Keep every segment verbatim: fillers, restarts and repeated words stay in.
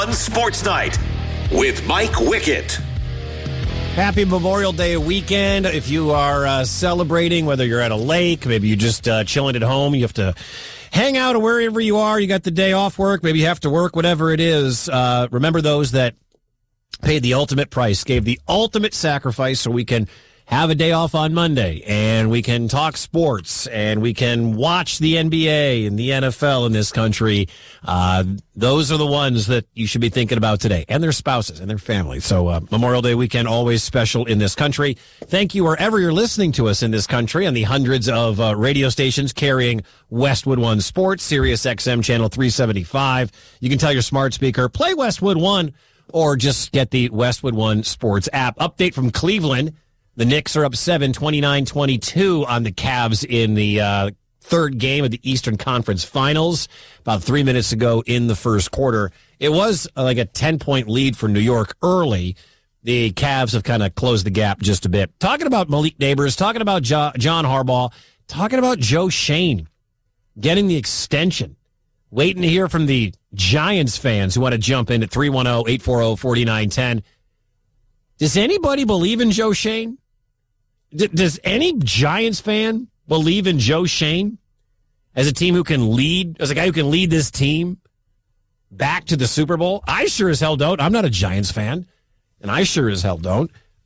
On Sports Night with Mike Wickett. Happy Memorial Day weekend. If you are uh, celebrating, whether you're at a lake, maybe you're just uh, chilling at home, you have to hang out or wherever you are, you got the day off work, maybe you have to work, whatever it is. Uh, remember those that paid the ultimate price, gave the ultimate sacrifice so we can have a day off on Monday, and we can talk sports, and we can watch the N B A and the N F L in this country. Uh, those are the ones that you should be thinking about today, and their spouses and their families. So uh, Memorial Day weekend, always special in this country. Thank you wherever you're listening to us in this country on the hundreds of uh, radio stations carrying Westwood One Sports, Sirius X M Channel three seventy-five. You can tell your smart speaker, play Westwood One, or just get the Westwood One Sports app. Update from Cleveland. The Knicks are up seven, twenty-nine twenty-two on the Cavs in the uh, third game of the Eastern Conference Finals. About three minutes ago in the first quarter. It was uh, like a ten-point lead for New York early. The Cavs have kind of closed the gap just a bit. Talking about Malik Neighbors, talking about jo- John Harbaugh, talking about Joe Schoen getting the extension. Waiting to hear from the Giants fans who want to jump in at three one zero, eight four zero, four nine one zero. Does anybody believe in Joe Schoen? D- does any Giants fan believe in Joe Schoen as a team who can lead, as a guy who can lead this team back to the Super Bowl? I sure as hell don't. I'm not a Giants fan, and I sure as hell don't.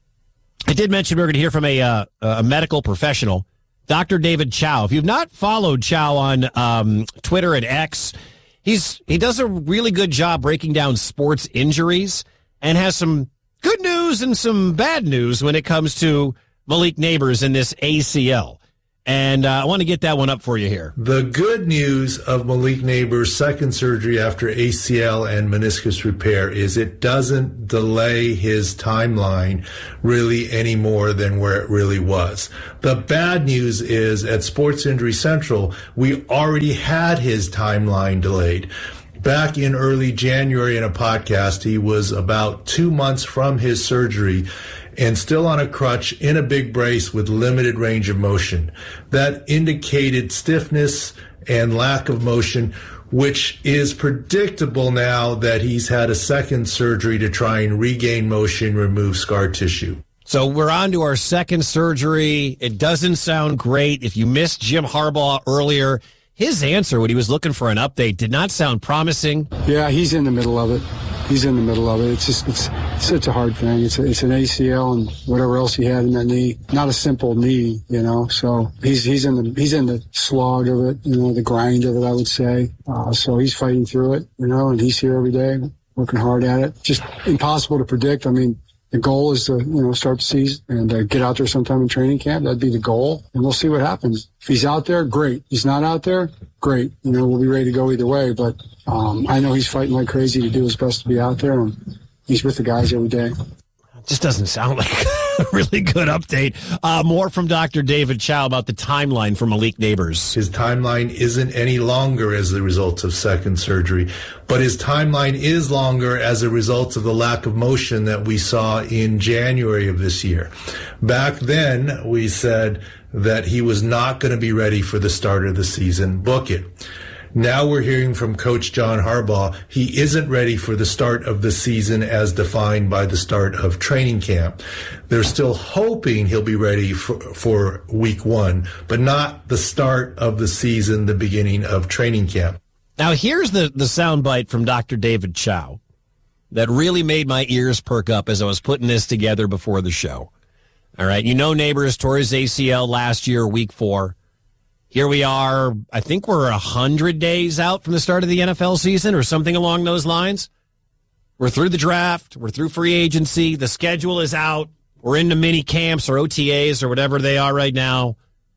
I did mention we we're going to hear from a uh, a medical professional, Doctor David Chao. If you've not followed Chao on um, Twitter and X, he's he does a really good job breaking down sports injuries and has some good news and some bad news when it comes to Malik Neighbors in this A C L. And uh, I want to get that one up for you here. The good news of Malik Neighbors' second surgery after A C L and meniscus repair is it doesn't delay his timeline really any more than where it really was. The bad news is at Sports Injury Central, we already had his timeline delayed. Back in early January in a podcast, he was about two months from his surgery and still on a crutch in a big brace with limited range of motion. That indicated stiffness and lack of motion, which is predictable now that he's had a second surgery to try and regain motion, remove scar tissue. So we're on to our second surgery. It doesn't sound great. If you missed Jim Harbaugh earlier, his answer when he was looking for an update did not sound promising. Yeah, he's in the middle of it. He's in the middle of it. It's just it's, it's such a hard thing. It's a, it's an A C L and whatever else he had in that knee. Not a simple knee, you know. So he's he's in the he's in the slog of it, you know, the grind of it, I would say. Uh, so he's fighting through it, you know, and he's here every day, working hard at it. Just impossible to predict. I mean, the goal is to, you know, start the season and uh, get out there sometime in training camp. That'd be the goal, and we'll see what happens. If he's out there, great. He's not out there, great. You know, we'll be ready to go either way. But um, I know he's fighting like crazy to do his best to be out there, and he's with the guys every day. It just doesn't sound like a really good update. Uh, more from Doctor David Chao about the timeline for Malik Neighbors. His timeline isn't any longer as the result of second surgery, but his timeline is longer as a result of the lack of motion that we saw in January of this year. Back then, we said that he was not going to be ready for the start of the season. Book it. Now we're hearing from Coach John Harbaugh. He isn't ready for the start of the season as defined by the start of training camp. They're still hoping he'll be ready for, for week one, but not the start of the season, the beginning of training camp. Now here's the, the soundbite from Doctor David Chao that really made my ears perk up as I was putting this together before the show. All right, you know Neighbors tore his A C L last year, week four. Here we are, I think we're one hundred days out from the start of the N F L season or something along those lines. We're through the draft. We're through free agency. The schedule is out. We're into mini camps or O T As or whatever they are right now.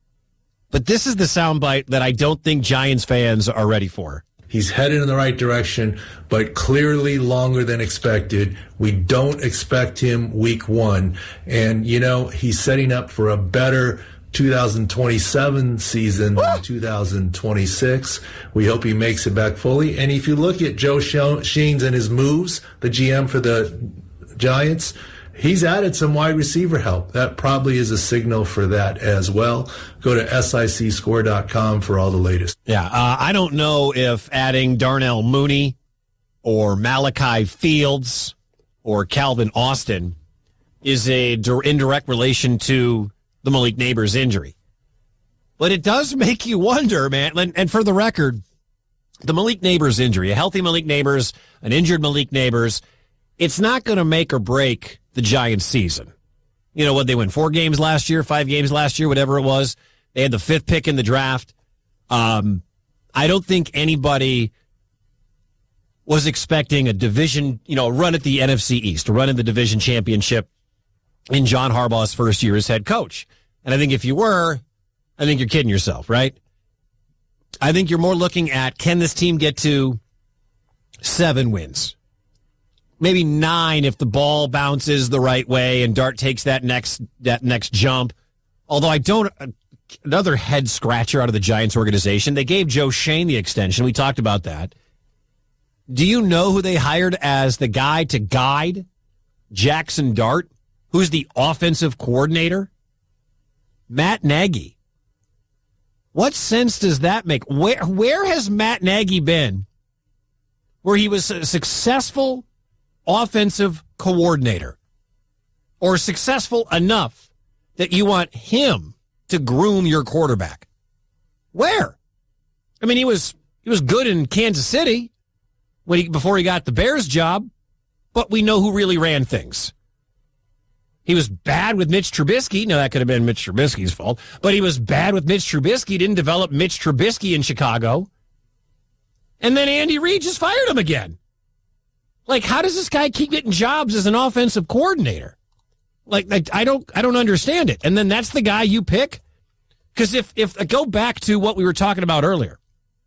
But this is the soundbite that I don't think Giants fans are ready for. He's headed in the right direction, but clearly longer than expected. We don't expect him week one. And, you know, he's setting up for a better two thousand twenty-seven season than two thousand twenty-six. We hope he makes it back fully. And if you look at Joe Schoen and his moves, the G M for the Giants, he's added some wide receiver help. That probably is a signal for that as well. Go to S I C score dot com for all the latest. Yeah, uh, I don't know if adding Darnell Mooney or Malachi Fields or Calvin Austin is a indirect relation to the Malik Neighbors injury. But it does make you wonder, man. And, and for the record, the Malik Neighbors injury, a healthy Malik Neighbors, an injured Malik Neighbors, it's not going to make or break the Giants season. You know what, they win four games last year, five games last year, whatever it was. They had the fifth pick in the draft. Um, I don't think anybody was expecting a division, you know, a run at the N F C East, a run in the division championship in John Harbaugh's first year as head coach. And I think if you were, I think you're kidding yourself, right? I think you're more looking at, can this team get to seven wins? Maybe nine if the ball bounces the right way and Dart takes that next that next jump. Although I don't, another head scratcher out of the Giants organization. They gave Joe Shane the extension. We talked about that. Do you know who they hired as the guy to guide Jackson Dart? Who's the offensive coordinator? Matt Nagy. What sense does that make? Where where has Matt Nagy been where he was a successful offensive coordinator or successful enough that you want him to groom your quarterback? Where? I mean, he was he was good in Kansas City when he, before he got the Bears job, but we know who really ran things. He was bad with Mitch Trubisky. No, that could have been Mitch Trubisky's fault. But he was bad with Mitch Trubisky, didn't develop Mitch Trubisky in Chicago. And then Andy Reid just fired him again. Like, how does this guy keep getting jobs as an offensive coordinator? Like, I, I don't I don't understand it. And then that's the guy you pick? Because if, if I go back to what we were talking about earlier,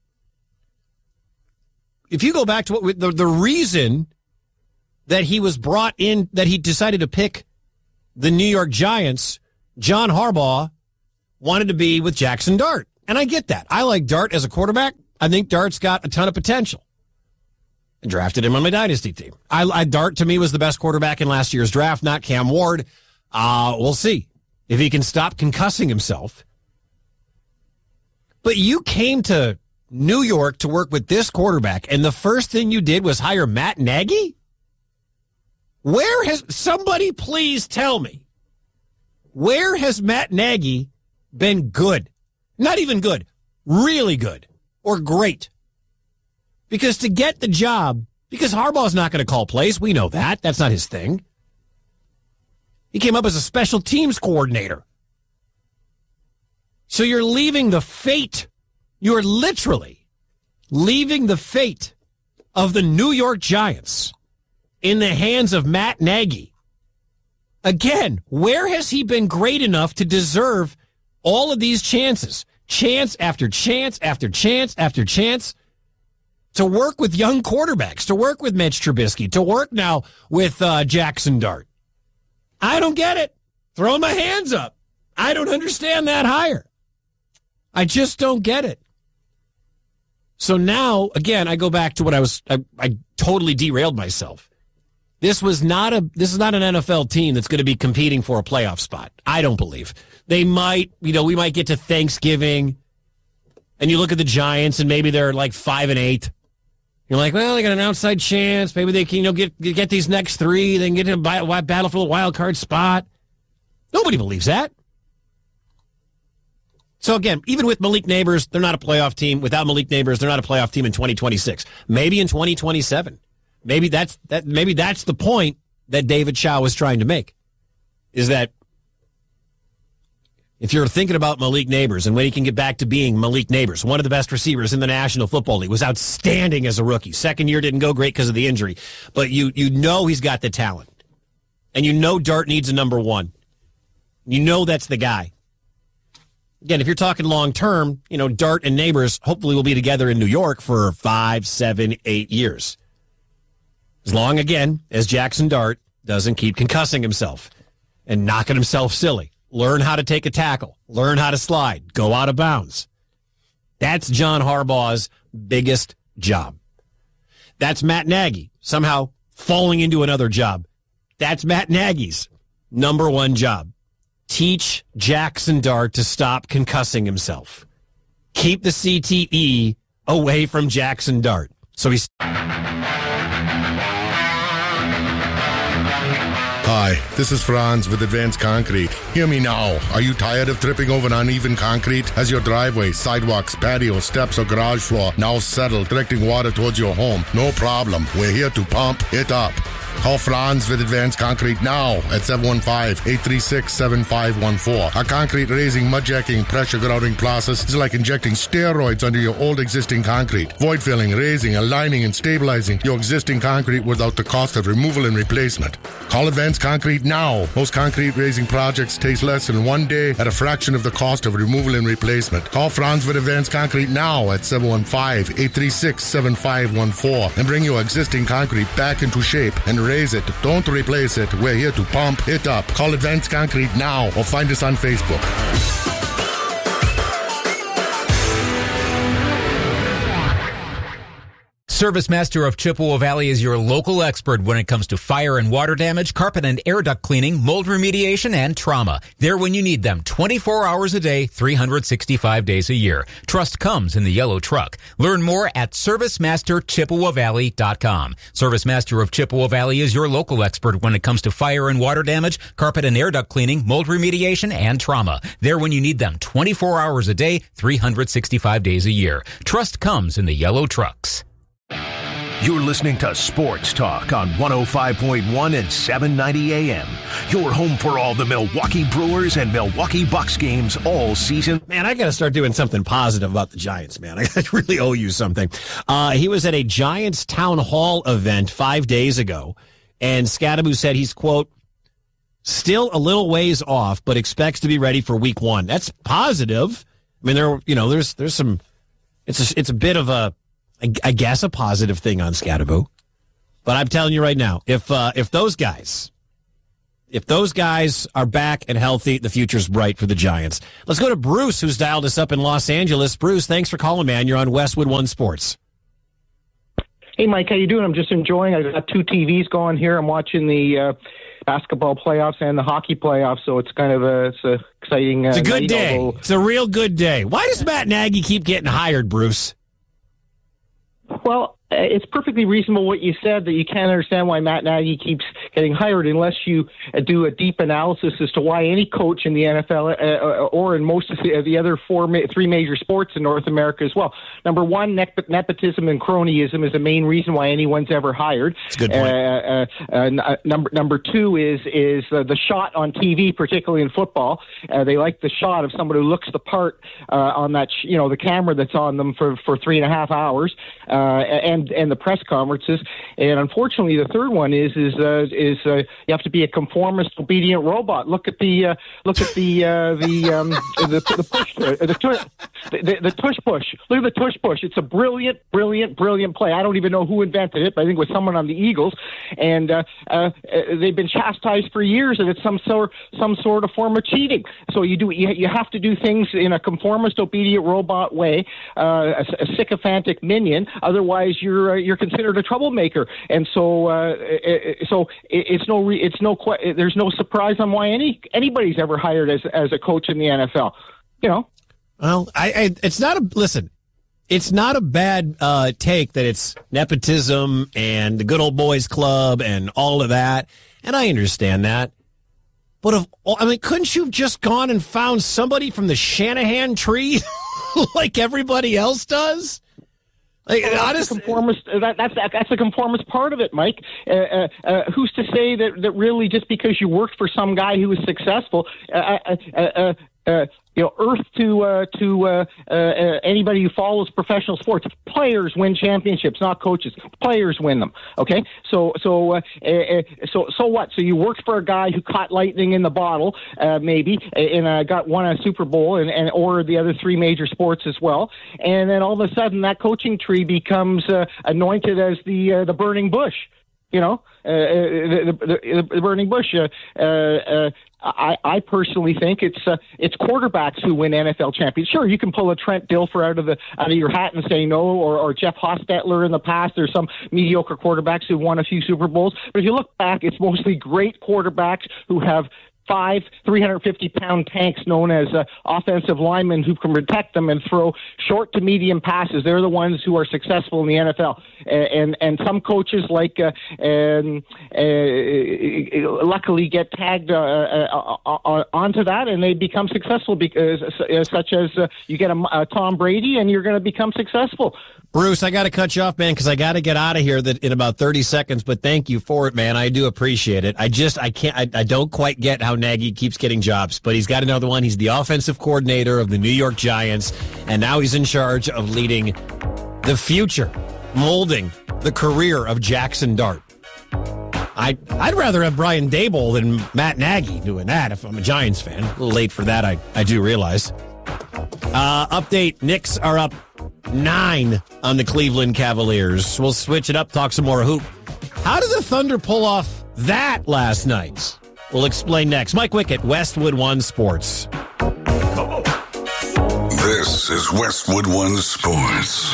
if you go back to what we, the, the reason that he was brought in, that he decided to pick the New York Giants, John Harbaugh wanted to be with Jackson Dart. And I get that. I like Dart as a quarterback. I think Dart's got a ton of potential. I drafted him on my dynasty team. I, I Dart, to me, was the best quarterback in last year's draft, not Cam Ward. Uh, we'll see if he can stop concussing himself. But you came to New York to work with this quarterback, and the first thing you did was hire Matt Nagy? Where has, somebody please tell me, where has Matt Nagy been good? Not even good, really good or great. Because to get the job, because Harbaugh's not going to call plays, we know that. That's not his thing. He came up as a special teams coordinator. So you're leaving the fate, you're literally leaving the fate of the New York Giants in the hands of Matt Nagy. Again, where has he been great enough to deserve all of these chances? Chance after chance after chance after chance to work with young quarterbacks, to work with Mitch Trubisky, to work now with uh, Jackson Dart. I don't get it. Throwing my hands up. I don't understand that hire. I just don't get it. So now, again, I go back to what I was, I, I totally derailed myself. This was not a, this is not an N F L team that's going to be competing for a playoff spot. I don't believe. They might, you know, we might get to Thanksgiving and you look at the Giants and maybe they're like five and eight. You're like, well, they got an outside chance. Maybe they can, you know, get, get these next three. They can get in a battle for the wild card spot. Nobody believes that. So again, even with Malik Neighbors, they're not a playoff team. Without Malik Neighbors, they're not a playoff team in twenty twenty-six. Maybe in twenty twenty-seven. Maybe that's that. Maybe that's the point that David Shaw was trying to make, is that if you're thinking about Malik Neighbors and when he can get back to being Malik Neighbors, one of the best receivers in the National Football League, was outstanding as a rookie. Second year didn't go great because of the injury, but you you know he's got the talent, and you know Dart needs a number one. You know that's the guy. Again, if you're talking long term, you know Dart and Neighbors hopefully will be together in New York for five, seven, eight years. As long, again, as Jackson Dart doesn't keep concussing himself and knocking himself silly. Learn how to take a tackle. Learn how to slide. Go out of bounds. That's John Harbaugh's biggest job. That's Matt Nagy somehow falling into another job. That's Matt Nagy's number one job. Teach Jackson Dart to stop concussing himself. Keep the C T E away from Jackson Dart. So he's... Hi, this is Franz with Advanced Concrete. Hear me now. Are you tired of tripping over uneven concrete? Has your driveway, sidewalks, patio, steps, or garage floor now settled, directing water towards your home? No problem. We're here to pump it up. Call Franz with Advanced Concrete now at seven one five, eight three six, seven five one four. Our concrete raising, mud jacking, pressure grouting process is like injecting steroids under your old existing concrete. Void filling, raising, aligning, and stabilizing your existing concrete without the cost of removal and replacement. Call Advanced Concrete now. Most concrete raising projects take less than one day at a fraction of the cost of removal and replacement. Call Franz with Advanced Concrete now at seven one five, eight three six, seven five one four and bring your existing concrete back into shape and raise it. Don't replace it. We're here to pump it up. Call Advanced Concrete now or find us on Facebook. ServiceMaster of Chippewa Valley is your local expert when it comes to fire and water damage, carpet and air duct cleaning, mold remediation, and trauma. They're when you need them, twenty-four hours a day, three hundred sixty-five days a year. Trust comes in the yellow truck. Learn more at service master chippewa valley dot com. ServiceMaster of Chippewa Valley is your local expert when it comes to fire and water damage, carpet and air duct cleaning, mold remediation, and trauma. They're when you need them, twenty-four hours a day, three hundred sixty-five days a year. Trust comes in the yellow trucks. You're listening to Sports Talk on one oh five point one and seven ninety A M. Your home for all the Milwaukee Brewers and Milwaukee Bucks games all season. Man, I got to start doing something positive about the Giants, man. I really owe you something. Uh, he was at a Giants town hall event five days ago, and Scadaboo said he's, quote, still a little ways off, but expects to be ready for week one. That's positive. I mean, there, you know, there's there's some, it's a, it's a bit of a, I guess a positive thing on Scadaboo. But I'm telling you right now, if uh, if those guys, if those guys are back and healthy, the future's bright for the Giants. Let's go to Bruce, who's dialed us up in Los Angeles. Bruce, thanks for calling, man. You're on Westwood One Sports. Hey, Mike, how you doing? I'm just enjoying. I've got two T Vs going here. I'm watching the uh, basketball playoffs and the hockey playoffs, so it's kind of a, it's a exciting uh, It's a good night, day. although... It's a real good day. Why does Matt Nagy keep getting hired, Bruce? Well, uh, it's perfectly reasonable what you said, that you can't understand why Matt Nagy keeps getting hired unless you uh, do a deep analysis as to why any coach in the N F L uh, or in most of the, the other four, ma- three major sports in North America as well. Number one, ne- nepotism and cronyism is the main reason why anyone's ever hired. That's a good point. Uh, uh, uh, number number two is is uh, the shot on T V, particularly in football. Uh, they like the shot of somebody who looks the part uh, on that, sh- you know, the camera that's on them for, for three and a half hours, uh, and and the press conferences. And unfortunately, the third one is is uh, is uh, you have to be a conformist, obedient robot. Look at the uh, look at the uh, the, um, the the push uh, the, tush, the the tush push. Look at the tush push. It's a brilliant, brilliant, brilliant play. I don't even know who invented it, but I think it was someone on the Eagles. And uh, uh, they've been chastised for years, and it's some sort some sort of form of cheating. So you do you, you have to do things in a conformist, obedient robot way, uh, a, a sycophantic minion. Otherwise, you're uh, you're considered a troublemaker. And so uh, it, so it, it's no re, it's no there's no surprise on why any anybody's ever hired as as a coach in the N F L. You know. Well, I, I it's not a listen. It's not a bad uh, take that it's nepotism and the good old boys club and all of that, and I understand that. But if, I mean, couldn't you have just gone and found somebody from the Shanahan tree like everybody else does? Like, well, that's, honest, the conformist, that, that's that's the conformist part of it, Mike. Uh, uh, uh, who's to say that, that really just because you worked for some guy who was successful, uh, uh, uh, uh, you know, earth to uh, to uh, uh, anybody who follows professional sports, players win championships, not coaches. Players win them. Okay, so so uh, uh, so so what? So you worked for a guy who caught lightning in the bottle, uh, maybe, and uh, got won a Super Bowl, and, and or the other three major sports as well. And then all of a sudden, that coaching tree becomes uh, anointed as the uh, the burning bush. You know, uh, the, the, the burning bush. Uh, uh, uh, I, I personally think it's uh, it's quarterbacks who win N F L champions. Sure, you can pull a Trent Dilfer out of the out of your hat and say no, or, or Jeff Hostetler in the past. There's some mediocre quarterbacks who won a few Super Bowls, but if you look back, it's mostly great quarterbacks who have five three hundred fifty pound tanks known as uh, offensive linemen who can protect them and throw short to medium passes. They're the ones who are successful in the N F L. And and, and some coaches like uh, um, uh, luckily get tagged uh, uh, uh, onto that, and they become successful because uh, such as uh, you get a, a Tom Brady and you're going to become successful. Bruce, I got to cut you off, man, because I got to get out of here that in about thirty seconds, but thank you for it, man. I do appreciate it. I just, I can't, I, I don't quite get how Nagy keeps getting jobs, but he's got another one. He's the offensive coordinator of the New York Giants, and now he's in charge of leading the future, molding the career of Jackson Dart. I, I'd rather have Brian Daboll than Matt Nagy doing that if I'm a Giants fan. A little late for that, I, I do realize. Uh, update, Knicks are up nine on the Cleveland Cavaliers. We'll switch it up, talk some more hoop. How did the Thunder pull off that last night? We'll explain next. Mike Wickett, Westwood One Sports. This is Westwood One Sports.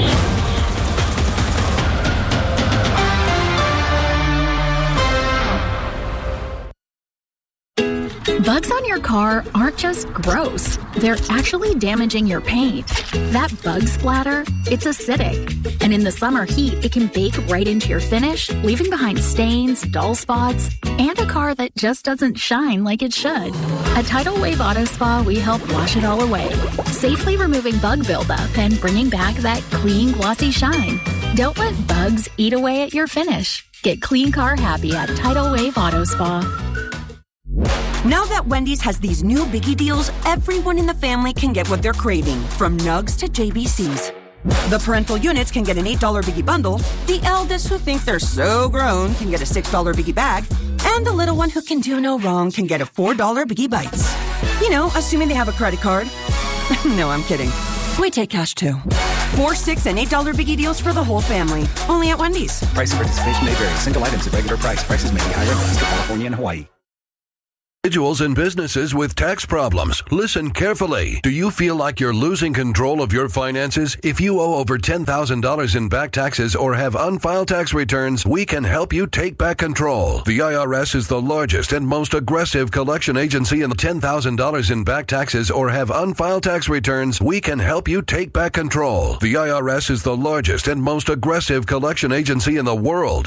Bugs on your car aren't just gross. They're actually damaging your paint. That bug splatter, it's acidic. And in the summer heat, it can bake right into your finish, leaving behind stains, dull spots, and a car that just doesn't shine like it should. At Tidal Wave Auto Spa, we help wash it all away, safely removing bug buildup and bringing back that clean, glossy shine. Don't let bugs eat away at your finish. Get clean car happy at Tidal Wave Auto Spa. Now that Wendy's has these new biggie deals, everyone in the family can get what they're craving, from Nugs to J B Cs. The parental units can get an eight dollar biggie bundle, the eldest who think they're so grown can get a six dollar biggie bag, and the little one who can do no wrong can get a four dollar biggie bites. You know, assuming they have a credit card. No, I'm kidding. We take cash too. Four, six, and eight dollar biggie deals for the whole family. Only at Wendy's. Price and participation may vary. Single items at regular price. Prices may be higher in Alaska, California, and Hawaii. Individuals and businesses with tax problems, listen carefully. Do you feel like you're losing control of your finances? If you owe over ten thousand dollars in back taxes or have unfiled tax returns, we can help you take back control. The I R S is the largest and most aggressive collection agency in the ten thousand dollars in back taxes or have unfiled tax returns. We can help you take back control. The I R S is the largest and most aggressive collection agency in the world.